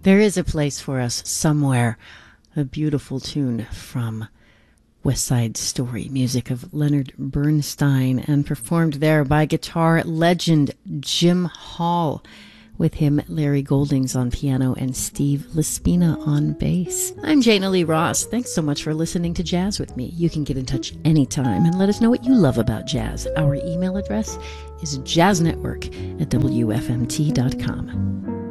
There is a place for us somewhere. A beautiful tune from West Side Story, music of Leonard Bernstein, and performed there by guitar legend Jim Hall. With him, Larry Goldings on piano and Steve Laspina on bass. I'm Jana Lee Ross. Thanks so much for listening to Jazz with me. You can get in touch anytime and let us know what you love about jazz. Our email address is jazznetwork@wfmt.com.